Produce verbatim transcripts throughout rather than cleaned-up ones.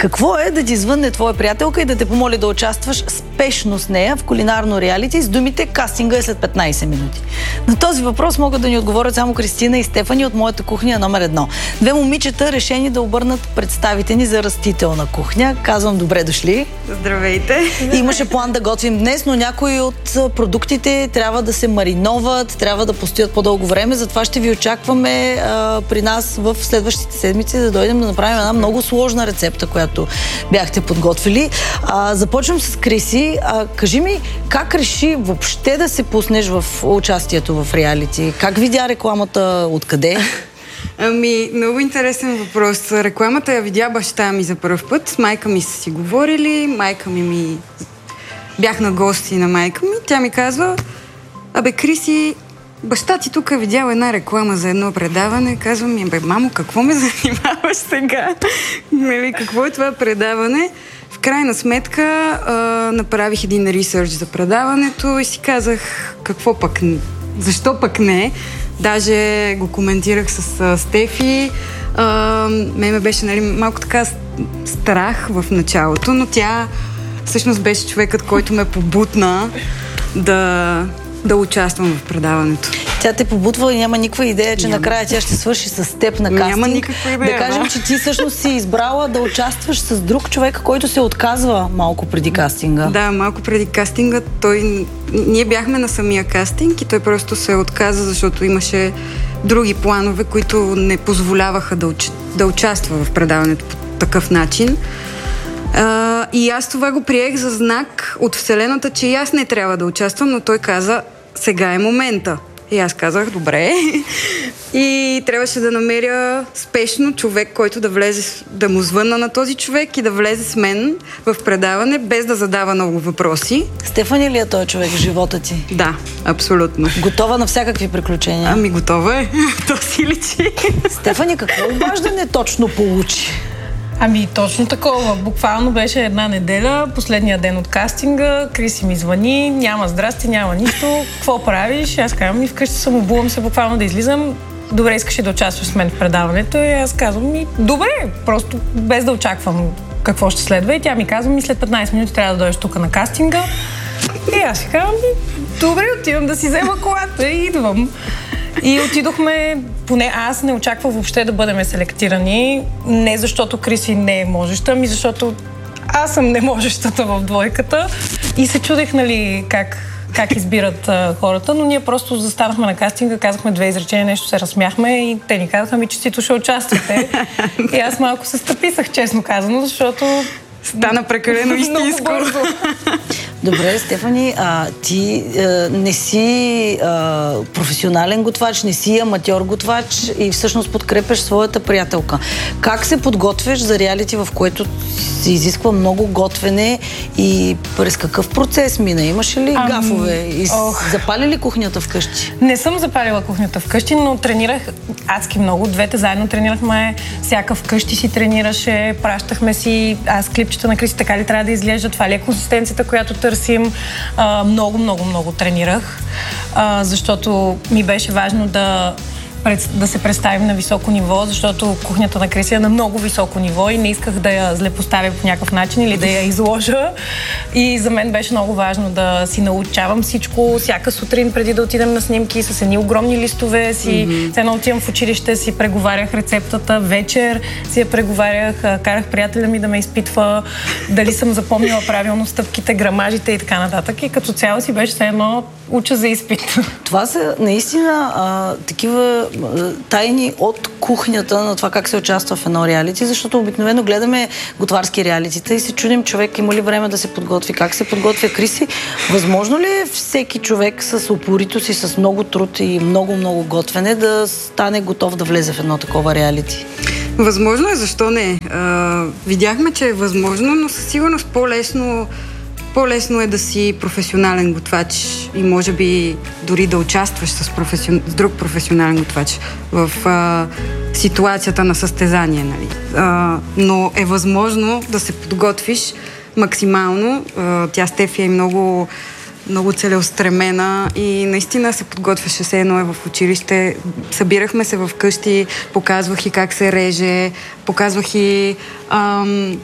Какво е да ти звънне твоя приятелка и да те помоли да участваш спешно с нея в кулинарно реалити с думите "кастинга е след петнайсет минути"? На този въпрос могат да ни отговорят само Кристина и Стефани от Моята кухня номер едно. Две момичета решени да обърнат представите ни за растителна кухня. Казвам добре дошли. Здравейте! Имаше план да готвим днес, но някои от продуктите трябва да се мариноват, трябва да постоят по-дълго време. Затова ще ви очакваме а, при нас в следващите седмици да дойдем да направим една много сложна рецепта, която бяхте подготвили. А, започвам с Криси. А, кажи ми, как реши въобще да се пуснеш в участието в реалити? Как видя рекламата? Откъде? Ами, много интересен въпрос. Рекламата я видя баща ми за първ път. С майка ми са си говорили. Майка ми ми... Бях на гости на майка ми. Тя ми казва: "Абе, Криси, баща ти тук е видял една реклама за едно предаване." Казвам ми: "Бе, мамо, какво ме занимаваш сега? Нали, какво е това предаване?" В крайна сметка а, направих един ресърч за предаването и си казах: какво пък, защо пък не? Даже го коментирах с а, Стефи. А, ме ме беше, нали, малко така страх в началото, но тя всъщност беше човекът, който ме побутна да, да участвам в предаването. Тя те побутва и няма никаква идея, че няма. Накрая тя ще свърши с теб на кастинг. Няма никаква идея. Да кажем, да? че ти всъщност си избрала да участваш с друг човек, който се отказва малко преди кастинга. Да, малко преди кастинга. Той... Ние бяхме на самия кастинг и той просто се отказа, защото имаше други планове, които не позволяваха да, уч... да участва в предаването по такъв начин. Uh, и аз това го приех за знак от Вселената, че и аз не трябва да участвам, но той каза: "Сега е момента." И аз казах: "Добре." И трябваше да намеря спешно човек, който да влезе, да му звънна на този човек и да влезе с мен в предаване, без да задава много въпроси. Стефани ли е този човек в живота ти? Да, абсолютно. Готова на всякакви приключения? Ами, готова е. То си личи. Стефани, какво обаждане точно получи? Ами точно такова. Буквално беше една неделя, последния ден от кастинга. Криси ми звъни: "Няма здрасти, няма нищо. Какво правиш?" Аз казвам: "И вкъщи съм, обувам се буквално да излизам. Добре, искаш ли да участваш с мен в предаването?" И аз казвам: "Ми, добре, просто без да очаквам какво ще следва." И тя ми казва: "Ми, след петнайсет минути трябва да дойдеш тук на кастинга." И аз си казвам: "Добре, отивам да си взема колата и идвам." И отидохме, поне аз не очаквах въобще да бъдем селектирани. Не защото Криси не е можеща, ами защото аз съм неможещата в двойката. И се чудех, нали, как, как избират а, хората, но ние просто застанахме на кастинга, казахме две изречения, нещо се разсмяхме и те ни казаха: "Ми, честито ще участвате." И аз малко се стъписах, честно казано, защото стана прекалено истинско. Добре, Стефани, а, ти а, не си а, професионален готвач, не си аматьор готвач и всъщност подкрепяш своята приятелка. Как се подготвяш за реалити, в което се изисква много готвене и през какъв процес мина? Имаш ли ами, гафове? И ох. Запали ли кухнята вкъщи? Не съм запалила кухнята вкъщи, но тренирах адски много. Двете заедно тренирахме. Всяка вкъщи си тренираше, пращахме си аз клипчета на Криси, така ли трябва да изглежда, това ли е консистенцията, която търсим. А, много, много, много тренирах, а, защото ми беше важно да, да се представим на високо ниво, защото кухнята на Криси е на много високо ниво и не исках да я злепоставя по някакъв начин или да я изложа. И за мен беше много важно да си научавам всичко. Всяка сутрин, преди да отидем на снимки, с едни огромни листове, си mm-hmm. едно отивам в училище, си преговарях рецептата, вечер си я преговарях, карах приятеля ми да ме изпитва дали съм запомнила правилно стъпките, грамажите и така нататък. И като цяло си беше едно уча за изпит. Това са наистина а, такива тайни от кухнята на това как се участва в едно реалити, защото обикновено гледаме готварски реалитита и се чудим човек има ли време да се подготви, как се подготвя Криси. Възможно ли е всеки човек с упоритост и с много труд и много-много готвене да стане готов да влезе в едно такова реалити? Възможно е, защо не? А, видяхме, че е възможно, но със сигурност по-лесно По-лесно е да си професионален готвач и може би дори да участваш с, професион... с друг професионален готвач в а, ситуацията на състезание. Нали? А, но е възможно да се подготвиш максимално. А, тя Стефи е много, много целеустремена и наистина се подготвяше, все едно е в училище. Събирахме се в къщи, показвах и как се реже, показвах и ам,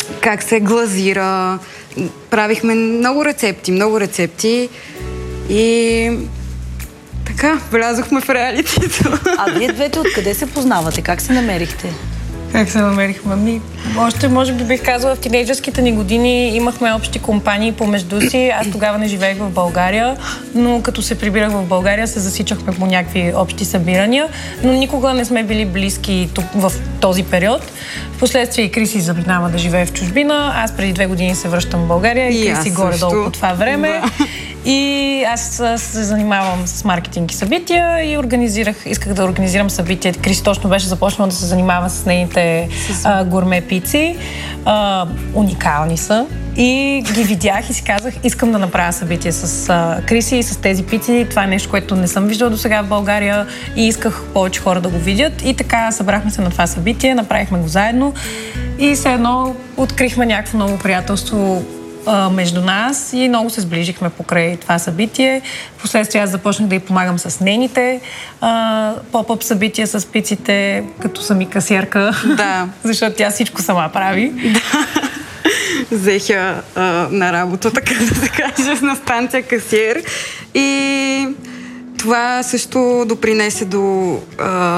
как се глазира. Правихме много рецепти, много рецепти и така, влязохме в реалитето. А вие двете откъде се познавате? Как се намерихте? Как се намерихме? Ми, още, може би бих казала, в тинейджърските ни години имахме общи компании помежду си. Аз тогава не живеех в България, но като се прибирах в България, се засичахме по някакви общи събирания, но никога не сме били близки тук, в този период. Впоследствие и Криси заминава да живее в чужбина. Аз преди две години се връщам в България и, и Криси горе-долу по това време. Да. И аз се занимавам с маркетинг и събития и организирах, исках да организирам събития. Криси точно беше започнала да се занимава с нейните а, гурме пици. А, уникални са. И ги видях и си казах, искам да направя събитие с а, Криси и с тези пици. Това е нещо, което не съм виждала до сега в България и исках повече хора да го видят. И така събрахме се на това събитие, направихме го заедно и все едно открихме някакво ново приятелство между нас и много се сближихме покрай това събитие. Впоследствие аз започнах да й помагам с нейните а, поп-ъп събития с пиците, като съм и касиерка. Да. Защото тя всичко сама прави. Да. Взеха а, на работа, така да се каже, на станция касиер. И това също допринесе до а,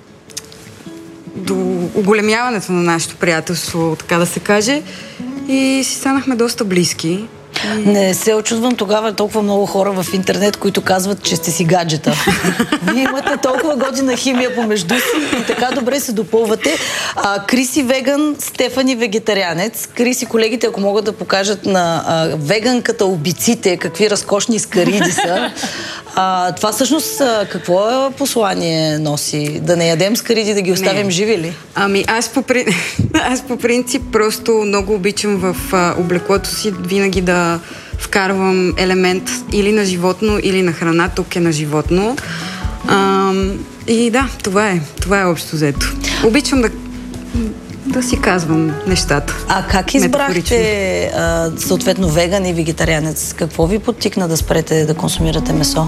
до оголемяването на нашето приятелство, така да се каже. И си станахме доста близки. Не се очудвам тогава толкова много хора в интернет, които казват, че сте си гаджета. Вие имате толкова година химия помежду си и така добре се допълвате. А, Криси веган, Стефани вегетарианец. Криси, колегите, ако могат да покажат на а, веганката обиците, какви разкошни скариди са. А, това всъщност а, какво послание носи? Да не ядем скариди, да ги оставим не. Живи ли? Ами аз по, аз по принцип просто много обичам в а, облеклото си винаги да вкарвам елемент или на животно, или на храна. Тук е на животно. А, и да, това е. Това е общо взето. Обичам да, да си казвам нещата. А как избрахте а, съответно веган и вегетарианец? Какво ви подтикна да спрете да консумирате месо?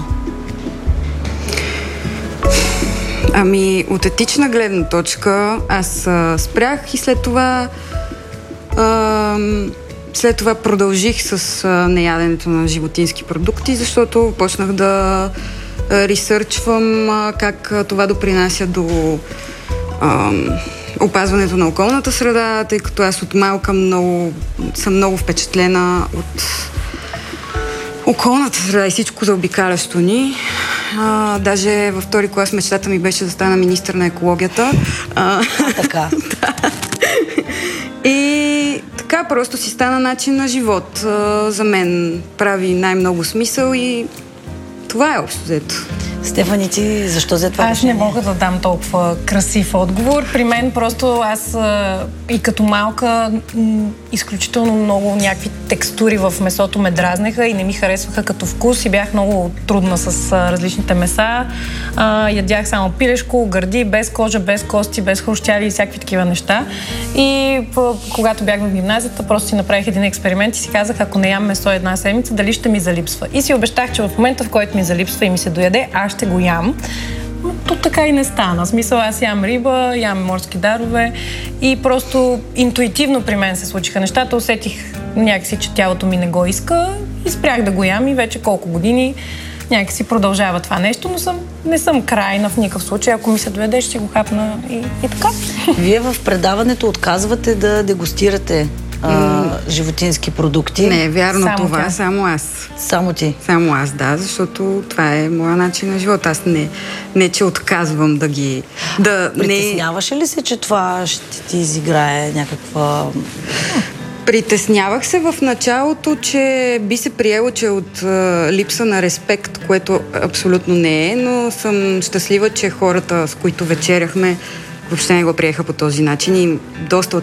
Ами, от етична гледна точка аз а, спрях и след това а, След това продължих с а, неяденето на животински продукти, защото почнах да а, ресърчвам а, как а, това допринася до а, опазването на околната среда, тъй като аз от малка много, съм много впечатлена от околната среда и всичко заобикалящо ни. А, даже във втори клас мечтата ми беше да стана министър на екологията. А, така. Да. И така просто си стана начин на живот. А, за мен прави най-много смисъл и това е общо взето. Стефани, ти защо взе това? Аз не мога да дам толкова красив отговор. При мен просто аз а, и като малка м, изключително много някакви текстури в месото ме дразнеха и не ми харесваха като вкус и бях много трудна с а, различните меса. А, ядях само пилешко, гърди, без кожа, без кости, без хрущяли и всякакви такива неща. И по, когато бях в гимназията, просто си направих един експеримент и си казах, ако не ям месо една седмица, дали ще ми залипсва. И си обещах, че в момента, в който ми залипсва и ми се дояде, аз ще го ям. Но то така и не стана. В смисъл, аз ям риба, ям морски дарове и просто интуитивно при мен се случиха нещата. Усетих някакси, че тялото ми не го иска и спрях да го ям и вече колко години някакси продължава това нещо, но съм, не съм крайна в никакъв случай. Ако ми се доведе, ще си го хапна и, и така. Вие в предаването отказвате да дегустирате а, животински продукти. Не е вярно само това, тя. само аз. Само ти? Само аз, да, защото това е моя начин на живот. Аз не, не че отказвам да ги... Да, Притесняваше не... ли се, че това ще ти изиграе някаква... Притеснявах се в началото, че би се приело, че от а, липса на респект, което абсолютно не е, но съм щастлива, че хората, с които вечеряхме, въобще не го приеха по този начин и доста от